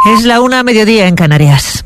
Es la 1:00 en Canarias.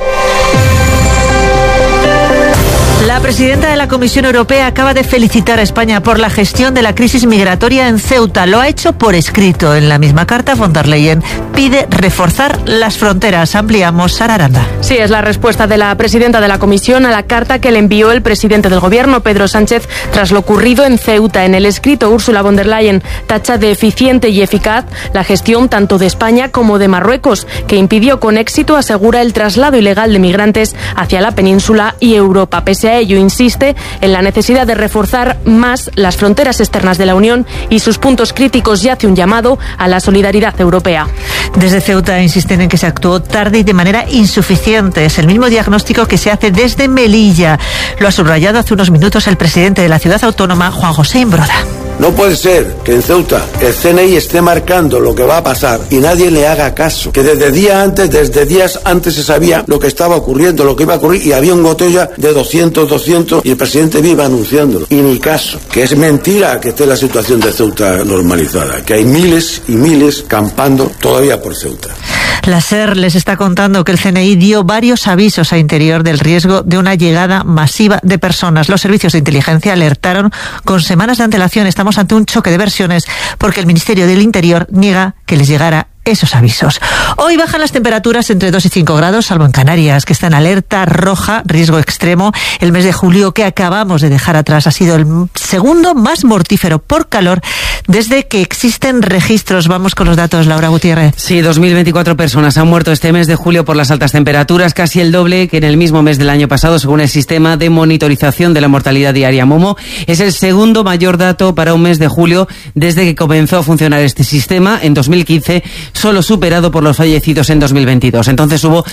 La presidenta de la Comisión Europea acaba de felicitar a España por la gestión de la crisis migratoria en Ceuta. Lo ha hecho por escrito. En la misma carta, von der Leyen pide reforzar las fronteras. Ampliamos, Sara Aranda. Sí, es la respuesta de la presidenta de la Comisión a la carta que le envió el presidente del Gobierno, Pedro Sánchez, tras lo ocurrido en Ceuta. En el escrito, Ursula von der Leyen tacha de eficiente y eficaz la gestión tanto de España como de Marruecos, que impidió con éxito, asegura, el traslado ilegal de migrantes hacia la península y Europa. Pese a ello, insiste en la necesidad de reforzar más las fronteras externas de la Unión y sus puntos críticos, y hace un llamado a la solidaridad europea. Desde Ceuta insisten en que se actuó tarde y de manera insuficiente. Es el mismo diagnóstico que se hace desde Melilla. Lo ha subrayado hace unos minutos el presidente de la ciudad autónoma, Juan José Imbroda. No puede ser que en Ceuta el CNI esté marcando lo que va a pasar y nadie le haga caso. Que desde días antes se sabía lo que estaba ocurriendo, lo que iba a ocurrir, y había un goteo de 200 y el presidente vive anunciándolo. Y ni caso. Que es mentira que esté la situación de Ceuta normalizada. Que hay miles y miles campando todavía por Ceuta. La SER les está contando que el CNI dio varios avisos a Interior del riesgo de una llegada masiva de personas. Los servicios de inteligencia alertaron con semanas de antelación. Estamos ante un choque de versiones porque el Ministerio del Interior niega que les llegara esos avisos. Hoy bajan las temperaturas entre 2 y 5 grados, salvo en Canarias, que está en alerta roja, riesgo extremo. El mes de julio que acabamos de dejar atrás ha sido el segundo más mortífero por calor desde que existen registros. Vamos con los datos, Laura Gutiérrez. Sí, 2024 personas han muerto este mes de julio por las altas temperaturas, casi el doble que en el mismo mes del año pasado, según el sistema de monitorización de la mortalidad diaria Momo. Es el segundo mayor dato para un mes de julio desde que comenzó a funcionar este sistema en 2015, solo superado por los fallecidos en 2022. Entonces hubo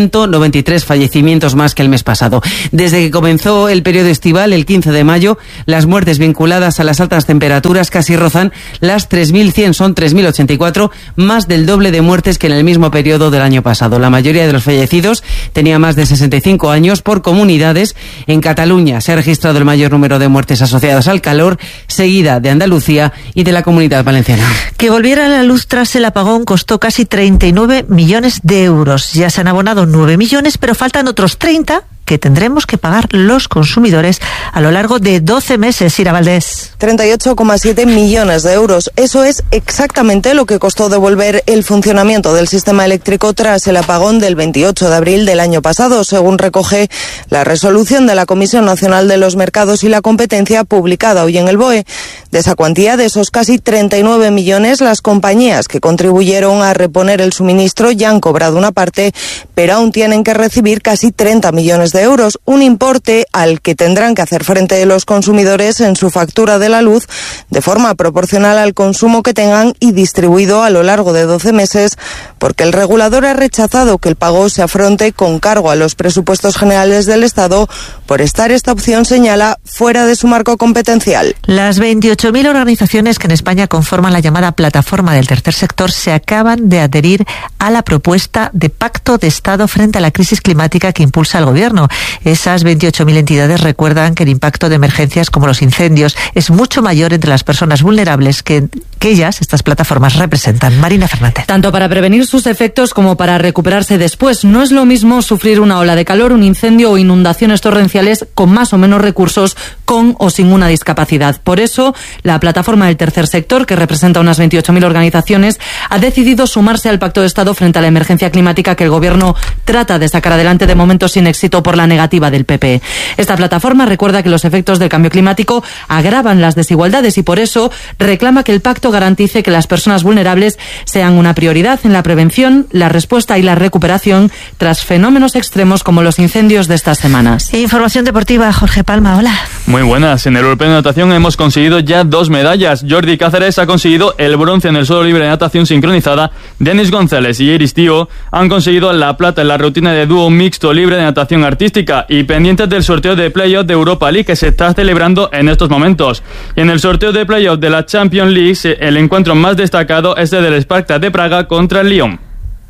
193 fallecimientos más que el mes pasado. Desde que comenzó el periodo estival, el 15 de mayo, las muertes vinculadas a las altas temperaturas casi rozan las 3.100, son 3.084, más del doble de muertes que en el mismo periodo del año pasado. La mayoría de los fallecidos tenía más de 65 años. Por comunidades, en Cataluña se ha registrado el mayor número de muertes asociadas al calor, seguida de Andalucía y de la Comunidad Valenciana. Que volviera a la luz tras el apagón costó casi 39 millones de euros. Ya se han abonado 9 millones, pero faltan otros 30 que tendremos que pagar los consumidores a lo largo de 12 meses. Ira Valdés. 38,7 millones de euros. Eso es exactamente lo que costó devolver el funcionamiento del sistema eléctrico tras el apagón del 28 de abril del año pasado, según recoge la resolución de la Comisión Nacional de los Mercados y la Competencia publicada hoy en el BOE. De esa cuantía, de esos casi 39 millones, las compañías que contribuyeron a reponer el suministro ya han cobrado una parte, pero aún tienen que recibir casi 30 millones de euros, un importe al que tendrán que hacer frente los consumidores en su factura de la luz de forma proporcional al consumo que tengan y distribuido a lo largo de 12 meses, porque el regulador ha rechazado que el pago se afronte con cargo a los presupuestos generales del Estado por estar, esta opción, señala, fuera de su marco competencial. Las 28.000 organizaciones que en España conforman la llamada plataforma del tercer sector se acaban de adherir a la propuesta de pacto de Estado frente a la crisis climática que impulsa el Gobierno. Esas 28.000 entidades recuerdan que el impacto de emergencias como los incendios es mucho mayor entre las personas vulnerables que ellas, estas plataformas, representan. Marina Fernández. Tanto para prevenir sus efectos como para recuperarse después. No es lo mismo sufrir una ola de calor, un incendio o inundaciones torrenciales con más o menos recursos, con o sin una discapacidad. Por eso, la plataforma del tercer sector, que representa unas 28.000 organizaciones, ha decidido sumarse al Pacto de Estado frente a la emergencia climática que el Gobierno trata de sacar adelante, de momento sin éxito por la negativa del PP. Esta plataforma recuerda que los efectos del cambio climático agravan las desigualdades y por eso reclama que el pacto garantice que las personas vulnerables sean una prioridad en la prevención, la respuesta y la recuperación tras fenómenos extremos como los incendios de estas semanas. Información deportiva, Jorge Palma, hola. Muy buenas. En el Europeo de Natación hemos conseguido ya 2 medallas. Jordi Cáceres ha conseguido el bronce en el suelo libre de natación sincronizada. Denis González y Iris Tío han conseguido la plata en la rutina de dúo mixto libre de natación artística, y pendientes del sorteo de playoff de Europa League que se está celebrando en estos momentos. Y en el sorteo de playoff de la Champions League, el encuentro más destacado es el del Spartak de Praga contra el Lyon.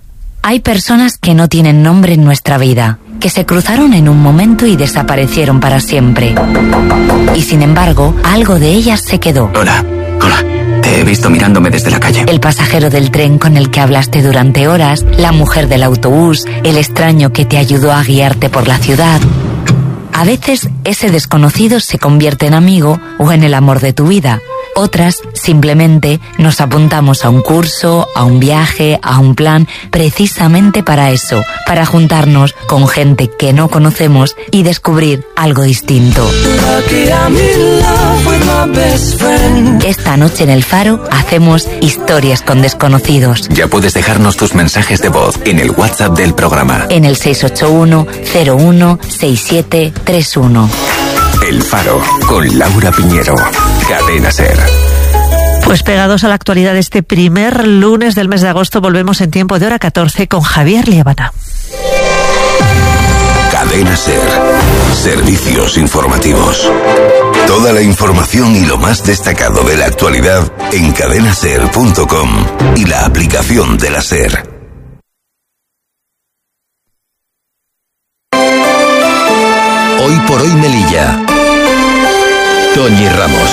Hay personas que no tienen nombre en nuestra vida, que se cruzaron en un momento y desaparecieron para siempre. Y sin embargo, algo de ellas se quedó. Hola, Te he visto mirándome desde la calle. El pasajero del tren con el que hablaste durante horas, la mujer del autobús, el extraño que te ayudó a guiarte por la ciudad. A veces ese desconocido se convierte en amigo o en el amor de tu vida. Otras, simplemente, nos apuntamos a un curso, a un viaje, a un plan, precisamente para eso, para juntarnos con gente que no conocemos y descubrir algo distinto. Esta noche en El Faro hacemos historias con desconocidos. Ya puedes dejarnos tus mensajes de voz en el WhatsApp del programa. En el 681-01-6731. El Faro, con Laura Piñero. Cadena SER. Pues pegados a la actualidad de este primer lunes del mes de agosto, volvemos en tiempo de hora 14 con Javier Liébana. Cadena SER. Servicios informativos. Toda la información y lo más destacado de la actualidad en cadenaser.com y la aplicación de la SER. Hoy por hoy Melilla. Toñi Ramos.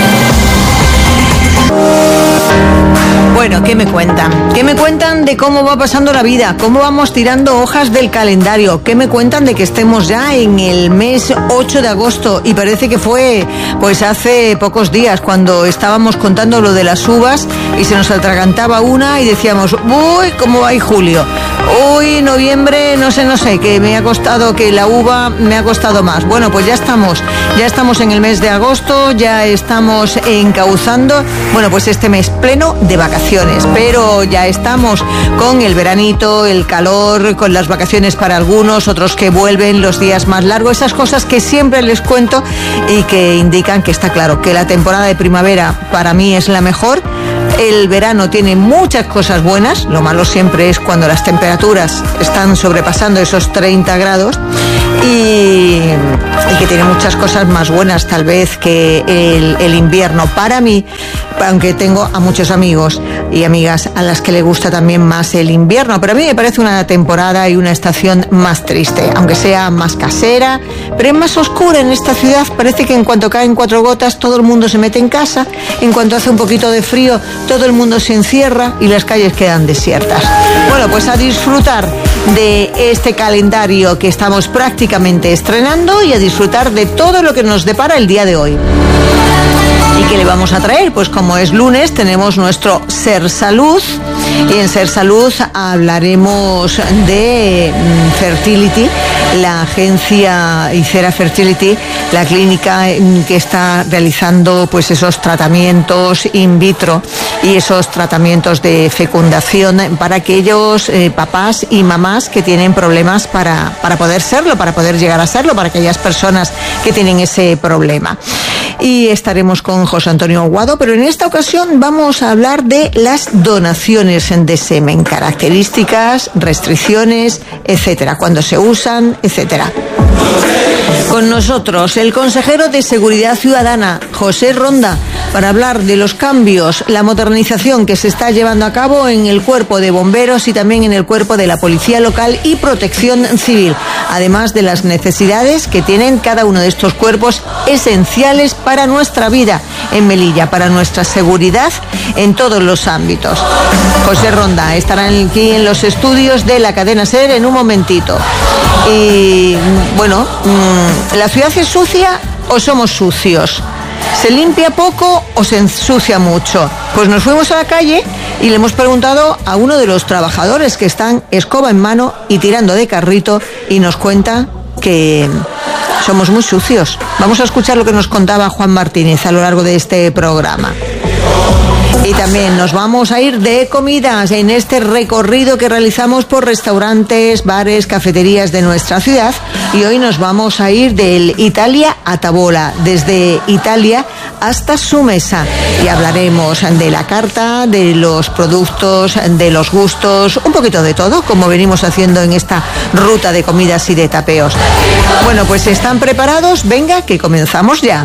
Bueno, ¿qué me cuentan? ¿Qué me cuentan de cómo va pasando la vida? ¿Cómo vamos tirando hojas del calendario? ¿Qué me cuentan de que estemos ya en el mes 8 de agosto? Y parece que fue pues hace pocos días cuando estábamos contando lo de las uvas y se nos atragantaba una y decíamos, uy, ¿cómo va ahí julio? Uy, noviembre, no sé, que me ha costado, que la uva me ha costado más. Bueno, pues ya estamos en el mes de agosto, ya estamos encauzando, bueno, pues este mes pleno de vacaciones, pero ya estamos con el veranito, el calor, con las vacaciones para algunos, otros que vuelven, los días más largos, esas cosas que siempre les cuento y que indican que está claro que la temporada de primavera para mí es la mejor. El verano tiene muchas cosas buenas, lo malo siempre es cuando las temperaturas están sobrepasando esos 30 grados y que tiene muchas cosas más buenas tal vez que el invierno. Para mí, aunque tengo a muchos amigos y amigas a las que le gusta también más el invierno, pero a mí me parece una temporada y una estación más triste, aunque sea más casera, pero es más oscura en esta ciudad. Parece que en cuanto caen 4 gotas todo el mundo se mete en casa, en cuanto hace un poquito de frío todo el mundo se encierra y las calles quedan desiertas. Bueno, pues a disfrutar de este calendario que estamos prácticamente estrenando y a disfrutar de todo lo que nos depara el día de hoy. ¿Y qué le vamos a traer? Pues como es lunes tenemos nuestro Ser Salud y en Ser Salud hablaremos de Fertility, la agencia Icera Fertility, la clínica que está realizando pues esos tratamientos in vitro y esos tratamientos de fecundación para aquellos papás y mamás que tienen problemas para poder serlo, para poder llegar a serlo, para aquellas personas que tienen ese problema. Y estaremos con José Antonio Aguado, pero en esta ocasión vamos a hablar de las donaciones de semen, características, restricciones, etcétera, cuándo se usan, etcétera. Con nosotros el consejero de Seguridad Ciudadana, José Ronda, para hablar de los cambios, la modernización que se está llevando a cabo en el cuerpo de bomberos y también en el cuerpo de la Policía Local y Protección Civil, además de las necesidades que tienen cada uno de estos cuerpos esenciales para nuestra vida en Melilla, para nuestra seguridad en todos los ámbitos. José Ronda estará aquí en los estudios de la cadena SER en un momentito. Y bueno, ¿la ciudad es sucia o somos sucios? ¿Se limpia poco o se ensucia mucho? Pues nos fuimos a la calle y le hemos preguntado a uno de los trabajadores que están escoba en mano y tirando de carrito y nos cuenta que somos muy sucios. Vamos a escuchar lo que nos contaba Juan Martínez a lo largo de este programa. Y también nos vamos a ir de comidas en este recorrido que realizamos por restaurantes, bares, cafeterías de nuestra ciudad. Y hoy nos vamos a ir del Italia a Tabola, desde Italia hasta su mesa. Y hablaremos de la carta, de los productos, de los gustos, un poquito de todo, como venimos haciendo en esta ruta de comidas y de tapeos. Bueno, pues ¿están preparados? Venga, que comenzamos ya.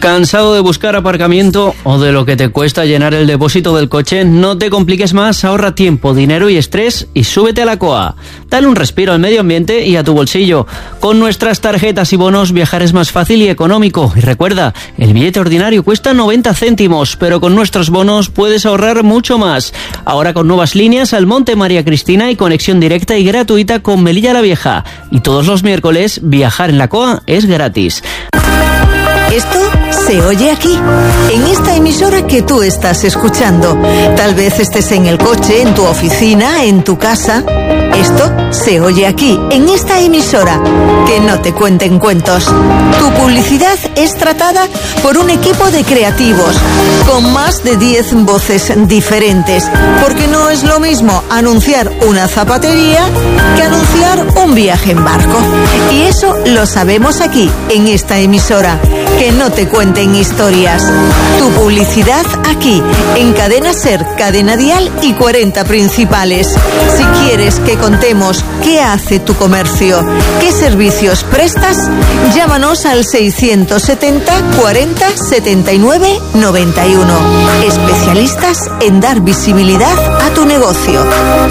¿Cansado de buscar aparcamiento o de lo que te cuesta llenar el depósito del coche? No te compliques más, ahorra tiempo, dinero y estrés y súbete a la COA. Dale un respiro al medio ambiente y a tu bolsillo. Con nuestras tarjetas y bonos viajar es más fácil y económico. Y recuerda, el billete ordinario cuesta 90 céntimos, pero con nuestros bonos puedes ahorrar mucho más. Ahora con nuevas líneas al Monte María Cristina y conexión directa y gratuita con Melilla la Vieja. Y todos los miércoles, viajar en la COA es gratis. Esto se oye aquí, en esta emisora que tú estás escuchando. Tal vez estés en el coche, en tu oficina, en tu casa. Esto se oye aquí, en esta emisora. Que no te cuenten cuentos. Tu publicidad es tratada por un equipo de creativos, con más de 10 voces diferentes. Porque no es lo mismo anunciar una zapatería que anunciar un viaje en barco. Y eso lo sabemos aquí, en esta emisora. Que no te cuenten historias. Tu publicidad aquí, en Cadena SER, Cadena Dial y 40 Principales. Si quieres que contemos qué hace tu comercio, qué servicios prestas, llámanos al 670 40 79 91. Especialistas en dar visibilidad a tu negocio.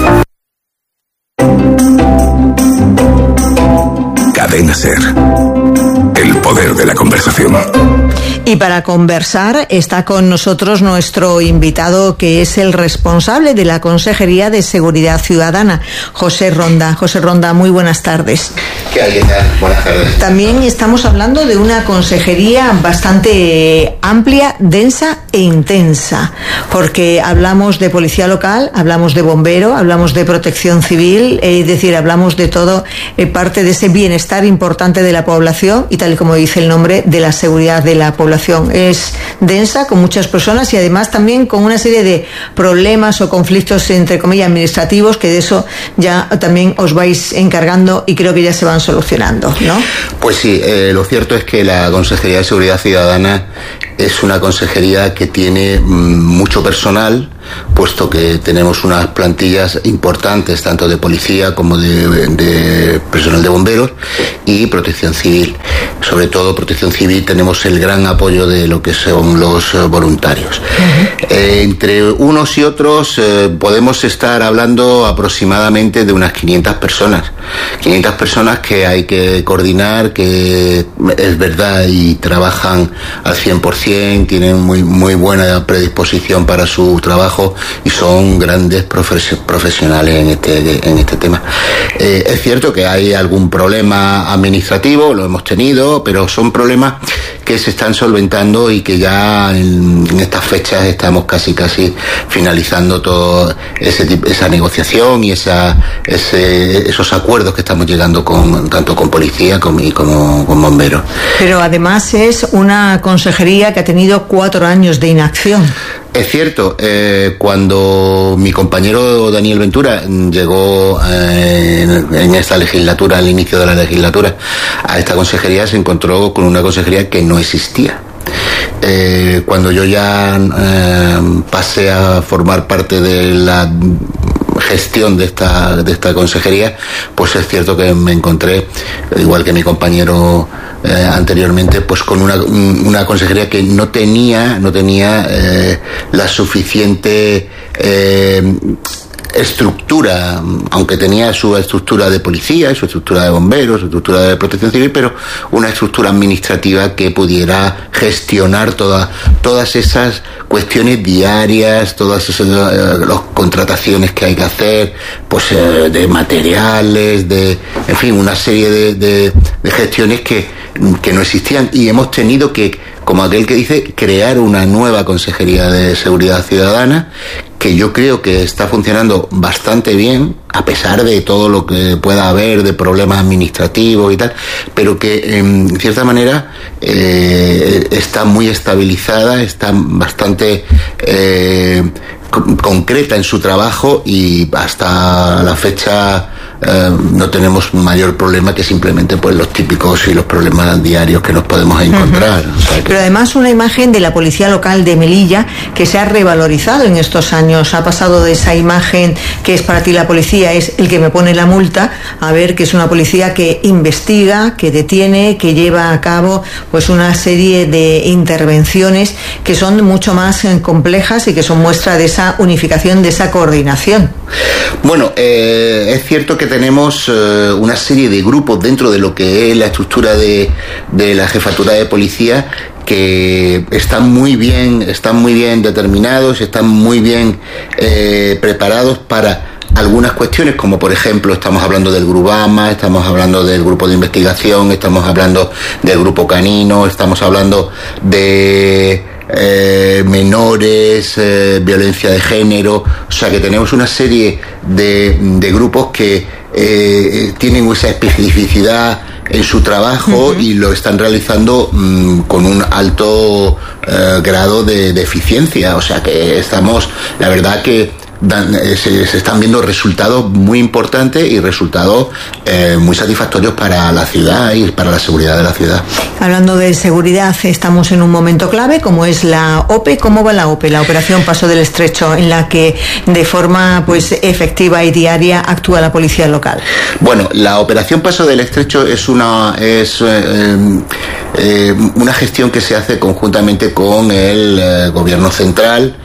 Cadena SER. El poder de la conversación. Y para conversar está con nosotros nuestro invitado, que es el responsable de la Consejería de Seguridad Ciudadana, José Ronda. José Ronda, muy buenas tardes. ¿Qué hay? Buenas tardes. También estamos hablando de una consejería bastante amplia, densa e intensa, porque hablamos de policía local, hablamos de bombero, hablamos de protección civil, es decir, hablamos de todo, parte de ese bienestar importante de la población y, tal y como dice el nombre, de la seguridad de la población. Es densa, con muchas personas y además también con una serie de problemas o conflictos, entre comillas, administrativos, que de eso ya también os vais encargando y creo que ya se van solucionando, ¿no? Pues sí, lo cierto es que la Consejería de Seguridad Ciudadana es una consejería que tiene mucho personal, puesto que tenemos unas plantillas importantes tanto de policía como de personal de bomberos y protección civil. Sobre todo protección civil tenemos el gran apoyo de lo que son los voluntarios. Entre unos y otros podemos estar hablando aproximadamente de unas 500 personas. 500 personas que hay que coordinar, que es verdad y trabajan al 100%, tienen muy buena predisposición para su trabajo y son grandes profesionales en este tema. Es cierto que hay algún problema administrativo, lo hemos tenido, pero son problemas que se están solventando y que ya en estas fechas estamos casi finalizando todo esa negociación y esos acuerdos que estamos llegando tanto con policía como con bomberos. Pero además es una consejería que ha tenido 4 años de inacción. Es cierto, cuando mi compañero Daniel Ventura llegó en esta legislatura, al inicio de la legislatura, a esta consejería, se encontró con una consejería que no existía. Cuando yo ya pasé a formar parte de la gestión de esta consejería, pues es cierto que me encontré, igual que mi compañero anteriormente, pues con una consejería que no tenía la suficiente estructura, aunque tenía su estructura de policía, su estructura de bomberos, su estructura de protección civil, pero una estructura administrativa que pudiera gestionar todas esas cuestiones diarias, todas esas las contrataciones que hay que hacer, pues de materiales, en fin, una serie de gestiones que no existían, y hemos tenido que, como aquel que dice, crear una nueva Consejería de Seguridad Ciudadana, que yo creo que está funcionando bastante bien, a pesar de todo lo que pueda haber de problemas administrativos y tal, pero que en cierta manera está muy estabilizada, está bastante concreta en su trabajo, y hasta la fecha no tenemos mayor problema que simplemente pues los típicos y los problemas diarios que nos podemos encontrar. O sea que... Pero además una imagen de la policía local de Melilla que se ha revalorizado en estos años, ha pasado de esa imagen que es para ti la policía, es el que me pone la multa, a ver que es una policía que investiga, que detiene, que lleva a cabo pues una serie de intervenciones que son mucho más complejas y que son muestra de esa unificación, de esa coordinación. Bueno, es cierto que tenemos una serie de grupos dentro de lo que es la estructura de la jefatura de policía que están muy bien determinados, están muy bien preparados para algunas cuestiones, como por ejemplo estamos hablando del Grubama, estamos hablando del grupo de investigación, estamos hablando del grupo canino, estamos hablando de menores, violencia de género, o sea que tenemos una serie de grupos que tienen esa especificidad en su trabajo y lo están realizando con un alto grado de eficiencia, o sea que estamos, la verdad que se están viendo resultados muy importantes y resultados muy satisfactorios para la ciudad y para la seguridad de la ciudad. Hablando de seguridad, estamos en un momento clave como es la OPE. ¿Cómo va la OPE, la Operación Paso del Estrecho, en la que de forma pues efectiva y diaria actúa la policía local? Bueno, la Operación Paso del Estrecho es una gestión que se hace conjuntamente con el gobierno central.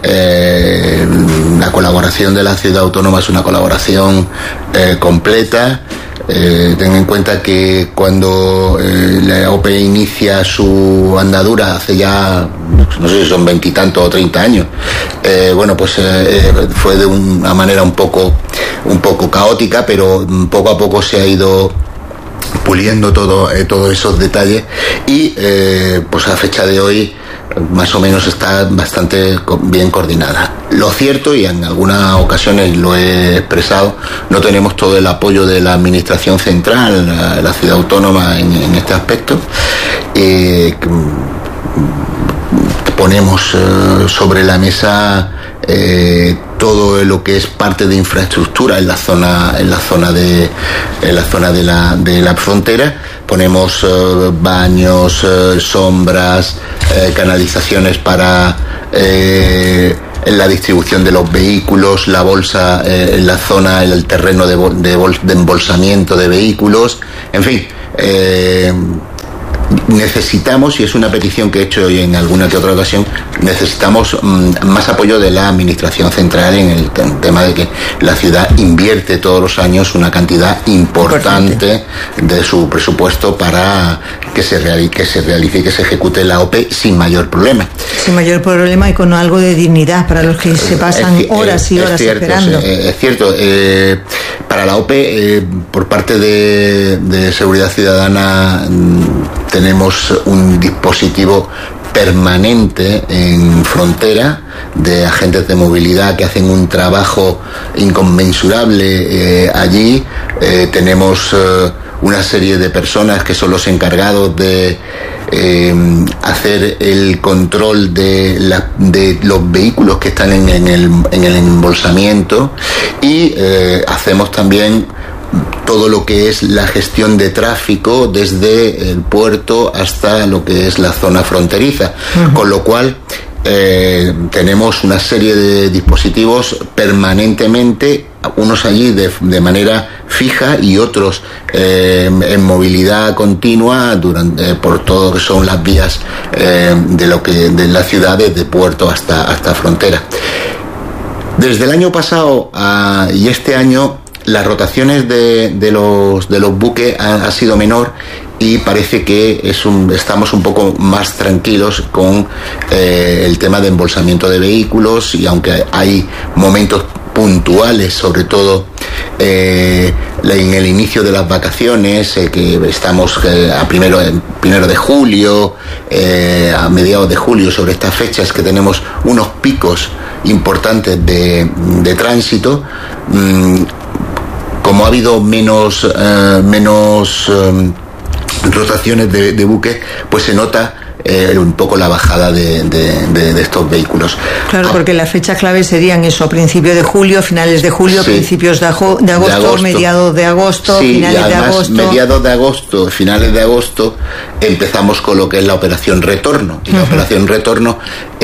La colaboración de la ciudad autónoma es una colaboración completa. Ten en cuenta que cuando la OPE inicia su andadura hace ya, no sé si son 20 y tantos o 30 años, fue de una manera un poco caótica, pero poco a poco se ha ido puliendo todos esos detalles y pues a fecha de hoy más o menos está bastante bien coordinada. Lo cierto, y en algunas ocasiones lo he expresado, no tenemos todo el apoyo de la administración central, la ciudad autónoma en este aspecto. Ponemos sobre la mesa todo lo que es parte de infraestructura en la zona de la frontera. Ponemos baños, sombras, canalizaciones para la distribución de los vehículos, la bolsa en la zona, en el terreno de embolsamiento de vehículos, en fin. Necesitamos, y es una petición que he hecho hoy en alguna que otra ocasión, necesitamos más apoyo de la administración central en el tema de que la ciudad invierte todos los años una cantidad importante de su presupuesto para que se realice y que se ejecute la OPE sin mayor problema. Sin mayor problema y con algo de dignidad para los que se pasan horas y horas esperando. Es cierto. Para la OPE, por parte de Seguridad Ciudadana, tenemos un dispositivo permanente en frontera de agentes de movilidad que hacen un trabajo inconmensurable allí. Tenemos una serie de personas que son los encargados de hacer el control de los vehículos que están en el embolsamiento y hacemos también todo lo que es la gestión de tráfico desde el puerto hasta lo que es la zona fronteriza, con lo cual tenemos una serie de dispositivos permanentemente, unos allí de manera fija y otros en movilidad continua por todo lo que son las vías de la ciudad, desde puerto hasta frontera. Desde el año pasado y este año las rotaciones de los buques ha sido menor y parece que estamos un poco más tranquilos con el tema de embolsamiento de vehículos, y aunque hay momentos puntuales, sobre todo en el inicio de las vacaciones, que estamos a primero de julio, a mediados de julio, sobre estas fechas que tenemos unos picos importantes de tránsito. Como ha habido menos rotaciones de buques, pues se nota un poco la bajada de estos vehículos. Claro, porque la fecha clave serían eso, principio de julio, finales de julio, principios de agosto, mediados de agosto, finales de agosto. Mediados de agosto, finales de agosto, empezamos con lo que es la operación retorno. Y la operación retorno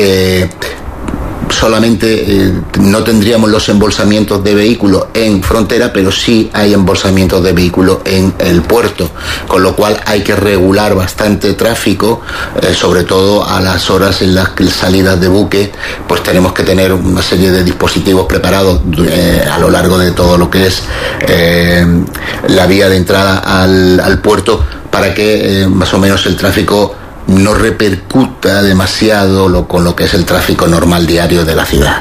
solamente no tendríamos los embolsamientos de vehículos en frontera, pero sí hay embolsamientos de vehículos en el puerto, con lo cual hay que regular bastante tráfico, sobre todo a las horas en las que salidas de buque, pues tenemos que tener una serie de dispositivos preparados a lo largo de todo lo que es la vía de entrada al puerto, para que más o menos el tráfico no repercuta demasiado con lo que es el tráfico normal diario de la ciudad.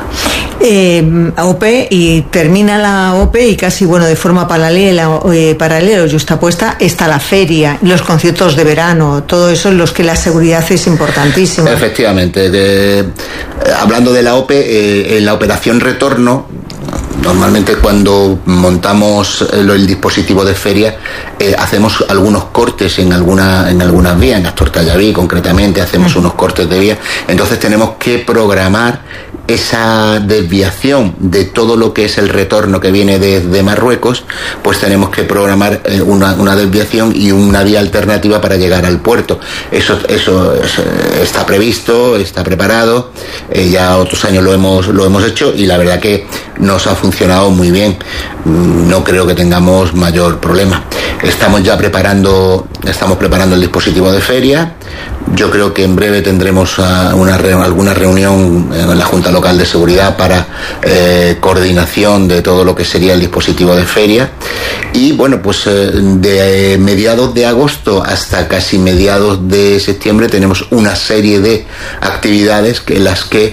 OPE, y termina la OPE y casi de forma paralela y justapuesta está la feria, los conciertos de verano, todo eso en los que la seguridad es importantísima. Efectivamente, hablando de la OPE, en la operación retorno, normalmente cuando montamos el dispositivo de feria, hacemos algunos cortes en algunas vías, en Astor Callaví concretamente hacemos unos cortes de vía, entonces tenemos que programar esa desviación de todo lo que es el retorno que viene desde Marruecos, pues tenemos que programar una desviación y una vía alternativa para llegar al puerto. Eso está previsto, está preparado, ya otros años lo hemos hecho y la verdad que nos ha funcionado muy bien. No creo que tengamos mayor problema. Estamos preparando el dispositivo de feria. Yo creo que en breve tendremos alguna reunión en la Junta Local de Seguridad para coordinación de todo lo que sería el dispositivo de feria. Y pues de mediados de agosto hasta casi mediados de septiembre tenemos una serie de actividades en las que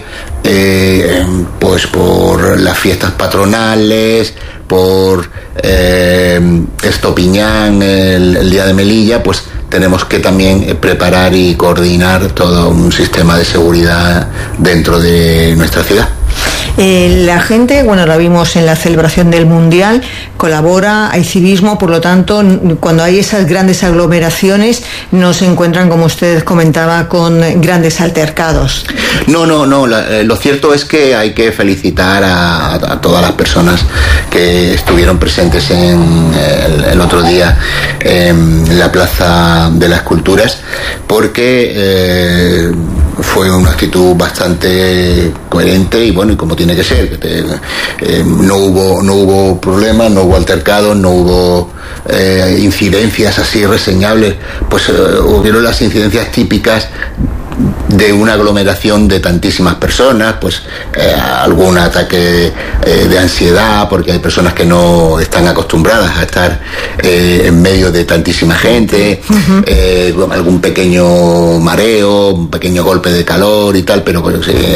pues por las fiestas patronales, por Estopiñán, el día de Melilla, pues tenemos que también preparar y coordinar todo un sistema de seguridad dentro de nuestra ciudad. La gente, la vimos en la celebración del Mundial, colabora, hay civismo, por lo tanto, cuando hay esas grandes aglomeraciones, no se encuentran, como usted comentaba, con grandes altercados. No, lo cierto es que hay que felicitar a todas las personas que estuvieron presentes el otro día en la Plaza de las Culturas, porque fue una actitud bastante coherente y como tiene que ser. No hubo problemas, no hubo altercados, no hubo incidencias así reseñables. Pues hubieron las incidencias típicas de una aglomeración de tantísimas personas, pues algún ataque de ansiedad, porque hay personas que no están acostumbradas a estar en medio de tantísima gente, algún pequeño mareo, un pequeño golpe de calor y tal, pero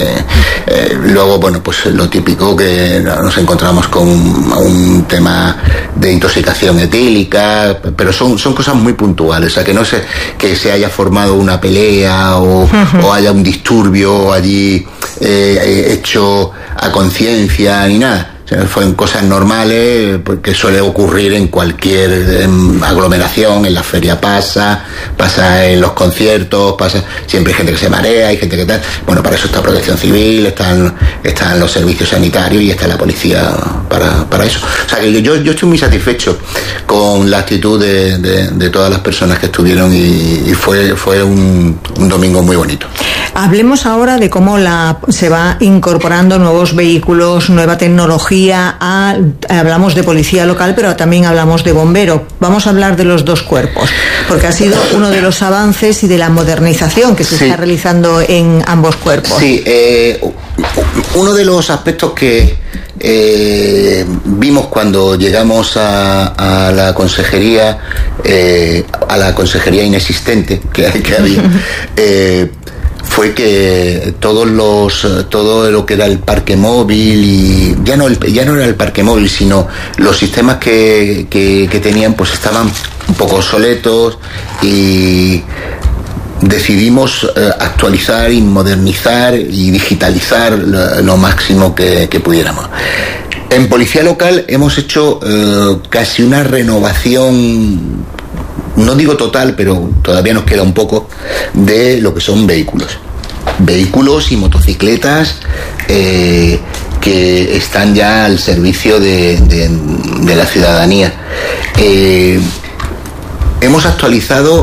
luego, pues lo típico, que nos encontramos con un tema de intoxicación etílica, pero son cosas muy puntuales, o sea, que no sé que se haya formado una pelea o haya un disturbio allí hecho a conciencia ni nada. Fueron cosas normales, porque suele ocurrir en cualquier aglomeración. En la feria pasa en los conciertos, siempre hay gente que se marea, hay gente que tal. Para eso está Protección Civil, están los servicios sanitarios y está la policía para eso. O sea, que yo estoy muy satisfecho con la actitud de todas las personas que estuvieron y fue un domingo muy bonito. Hablemos ahora de cómo se va incorporando nuevos vehículos, nueva tecnología. Hablamos de policía local, pero también hablamos de bombero. Vamos a hablar de los dos cuerpos, porque ha sido uno de los avances y de la modernización que se está realizando en ambos cuerpos. Sí, uno de los aspectos que vimos cuando llegamos a la consejería inexistente que había, fue que todo lo que era el parque móvil, y ya no era el parque móvil, sino los sistemas que tenían, pues estaban un poco obsoletos, y decidimos actualizar y modernizar y digitalizar lo máximo que pudiéramos. En Policía Local hemos hecho casi una renovación, no digo total, pero todavía nos queda un poco, de lo que son vehículos y motocicletas que están ya al servicio de la ciudadanía. Hemos actualizado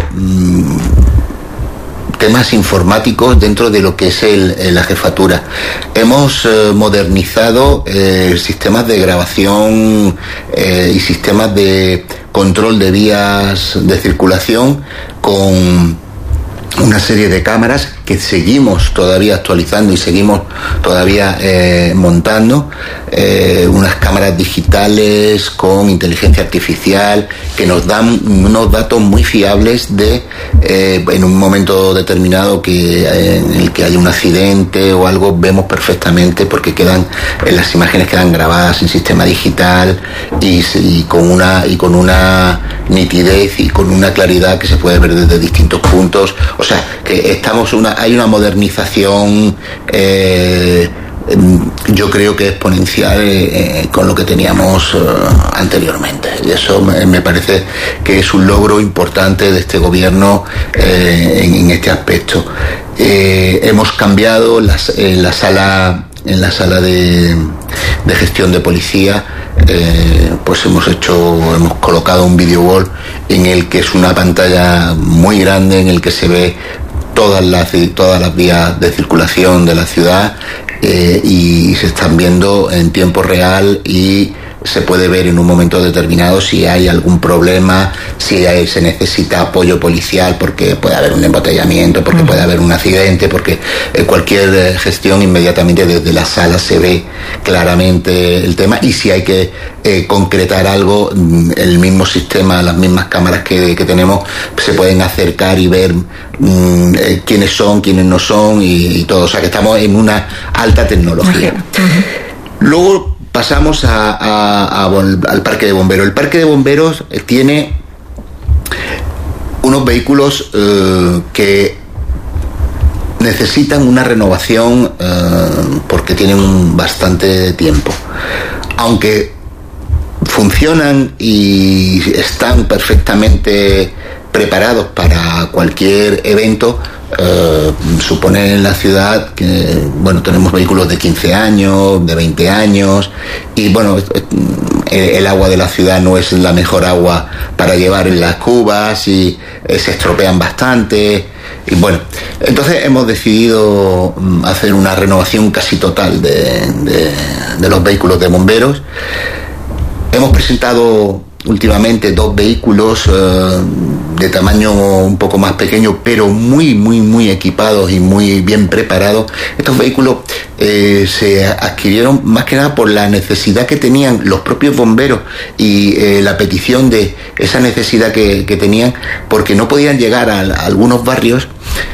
temas informáticos dentro de lo que es la jefatura. Hemos modernizado sistemas de grabación y sistemas de control de vías de circulación con una serie de cámaras que seguimos todavía actualizando y seguimos todavía montando, unas cámaras digitales con inteligencia artificial que nos dan unos datos muy fiables de en un momento determinado en el que hay un accidente o algo, vemos perfectamente porque las imágenes quedan grabadas en sistema digital y con una nitidez y con una claridad que se puede ver desde distintos puntos. O sea, que hay una modernización yo creo que exponencial con lo que teníamos anteriormente, y eso me parece que es un logro importante de este gobierno en este aspecto. Hemos cambiado en la sala de gestión de policía, pues hemos colocado un video wall en el que es una pantalla muy grande en el que se ve todas las vías de circulación de la ciudad y se están viendo en tiempo real y se puede ver en un momento determinado si hay algún problema, si se necesita apoyo policial porque puede haber un embotellamiento, porque puede haber un accidente, porque cualquier gestión inmediatamente desde la sala se ve claramente el tema, y si hay que concretar algo, el mismo sistema, las mismas cámaras que tenemos se pueden acercar y ver quiénes son, quiénes no son y todo. O sea que estamos en una alta tecnología. Luego pasamos al parque de bomberos. El parque de bomberos tiene unos vehículos que necesitan una renovación porque tienen bastante tiempo. Aunque funcionan y están perfectamente preparados para cualquier evento, supone en la ciudad que tenemos vehículos de 15 años, de 20 años, y el agua de la ciudad no es la mejor agua para llevar en las cubas y se estropean bastante. Y entonces hemos decidido hacer una renovación casi total de los vehículos de bomberos. Hemos presentado últimamente 2 vehículos de tamaño un poco más pequeño, pero muy, muy, muy equipados y muy bien preparados. Estos vehículos se adquirieron más que nada por la necesidad que tenían los propios bomberos y la petición de esa necesidad que tenían, porque no podían llegar a algunos barrios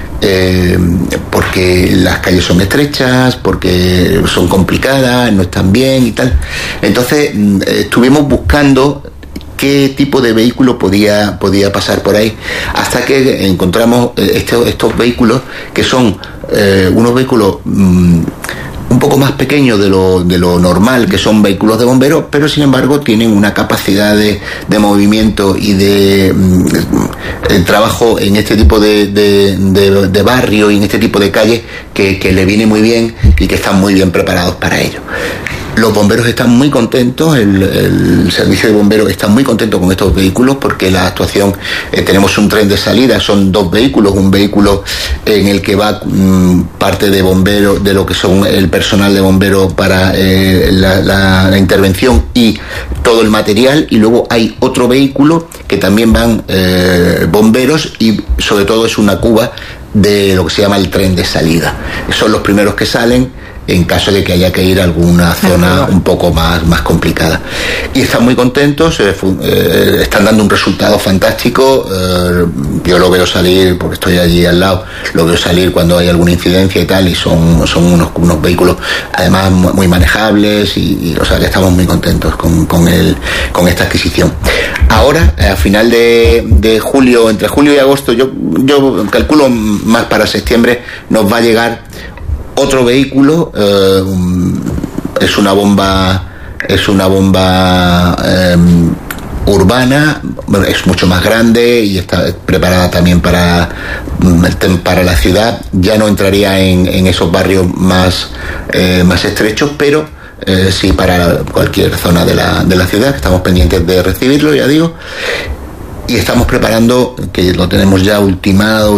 porque las calles son estrechas, porque son complicadas, no están bien y tal. Entonces estuvimos buscando qué tipo de vehículo podía pasar por ahí, hasta que encontramos estos vehículos que son unos vehículos un poco más pequeños de lo normal, que son vehículos de bomberos, pero sin embargo tienen una capacidad de movimiento y de trabajo en este tipo de barrio y en este tipo de calle que le viene muy bien y que están muy bien preparados para ello. Los bomberos están muy contentos, el servicio de bomberos está muy contento con estos vehículos porque la actuación, tenemos un tren de salida, son 2 vehículos, un vehículo en el que va parte de bomberos, de lo que son el personal de bomberos para la intervención y todo el material, y luego hay otro vehículo que también van bomberos y sobre todo es una cuba de lo que se llama el tren de salida. Son los primeros que salen en caso de que haya que ir a alguna zona un poco más complicada. Y están muy contentos, están dando un resultado fantástico. Yo lo veo salir, porque estoy allí al lado, lo veo salir cuando hay alguna incidencia y tal, y son unos vehículos además muy manejables, y o sea que estamos muy contentos con esta adquisición. Ahora, a final de julio, entre julio y agosto, yo calculo más para septiembre, nos va a llegar otro vehículo, es una bomba urbana, bueno, es mucho más grande y está preparada también para la ciudad. Ya no entraría en esos barrios más estrechos, pero sí para cualquier zona de la ciudad. Estamos pendientes de recibirlo, ya digo, y estamos preparando, que lo tenemos ya ultimado,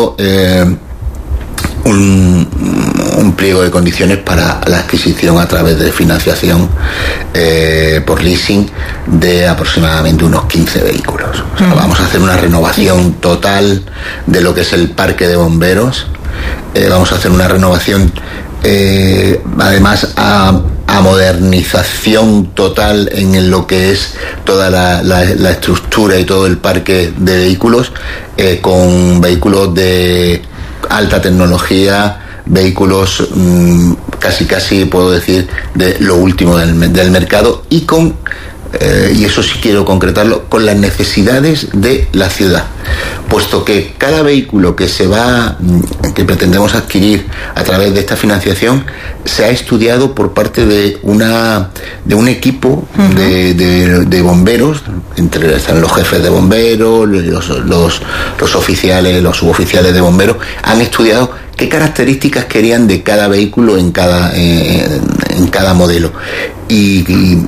un pliego de condiciones para la adquisición a través de financiación por leasing de aproximadamente unos 15 vehículos. O sea, vamos a hacer una renovación total de lo que es el parque de bomberos. Vamos a hacer una renovación además a modernización total en lo que es toda la estructura y todo el parque de vehículos, con vehículos de alta tecnología, vehículos casi puedo decir de lo último del mercado, y y eso sí quiero concretarlo, con las necesidades de la ciudad, puesto que cada vehículo que pretendemos adquirir a través de esta financiación se ha estudiado por parte de un equipo de bomberos, están los jefes de bomberos, los oficiales, los suboficiales de bomberos, han estudiado qué características querían de cada vehículo en cada modelo. Y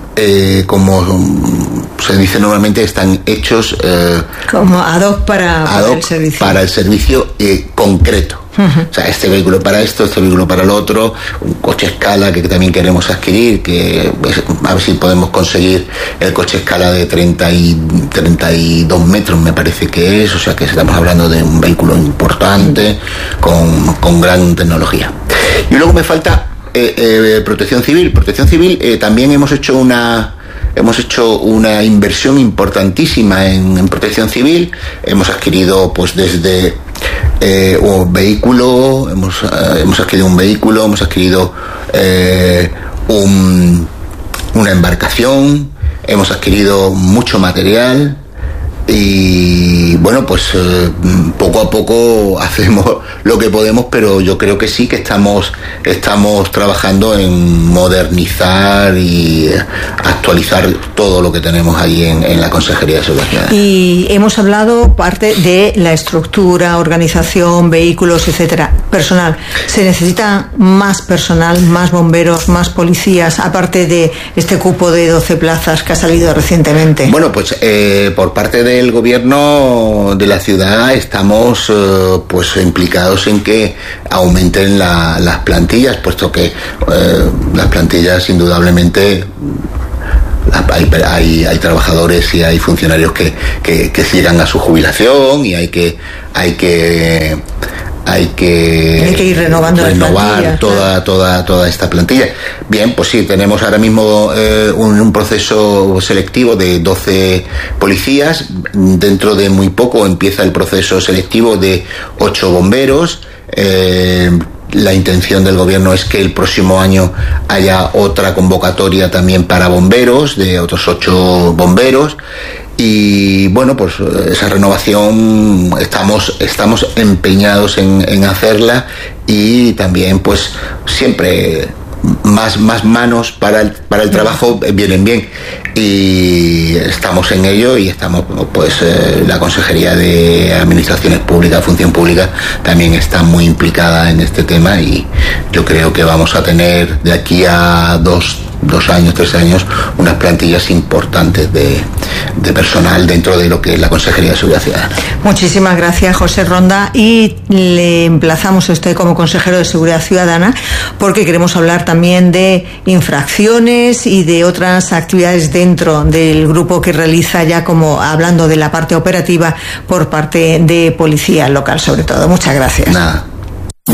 como se dice normalmente, están hechos como ad hoc para el servicio concreto. O sea, este vehículo para esto, este vehículo para el otro, un coche escala que también queremos adquirir, que a ver si podemos conseguir el coche escala de 32 metros, me parece que es, o sea que estamos hablando de un vehículo importante, con gran tecnología. Y luego me falta Protección Civil. Protección Civil también hemos hecho una inversión importantísima en Protección Civil. Hemos adquirido pues desde un vehículo, hemos adquirido un vehículo, hemos adquirido una embarcación, hemos adquirido mucho material. Y bueno, pues poco a poco hacemos lo que podemos, pero yo creo que sí que estamos trabajando en modernizar y actualizar todo lo que tenemos ahí en la Consejería de Seguridad Ciudadana. Y hemos hablado parte de la estructura, organización, vehículos, etcétera. Personal, ¿se necesita más personal, más bomberos, más policías, aparte de este cupo de 12 plazas que ha salido recientemente? Bueno, pues por parte del gobierno de la ciudad estamos pues implicados en que aumenten las plantillas, puesto que las plantillas indudablemente hay trabajadores y hay funcionarios que llegan a su jubilación y hay que ir renovar toda esta plantilla. Bien, pues sí, tenemos ahora mismo un proceso selectivo de 12 policías. Dentro de muy poco empieza el proceso selectivo de 8 bomberos. La intención del gobierno es que el próximo año haya otra convocatoria también para bomberos, de otros 8 bomberos. Y bueno, pues esa renovación estamos empeñados en hacerla, y también pues siempre más manos para el trabajo vienen bien, y estamos en ello, y estamos pues la Consejería de Administraciones Públicas, Función Pública también está muy implicada en este tema, y yo creo que vamos a tener de aquí a 2 años, 3 años, unas plantillas importantes de personal dentro de lo que es la Consejería de Seguridad Ciudadana. Muchísimas gracias, José Ronda, y le emplazamos a usted como consejero de Seguridad Ciudadana porque queremos hablar también de infracciones y de otras actividades dentro del grupo que realiza, ya como hablando de la parte operativa por parte de Policía Local sobre todo. Muchas gracias. Nada.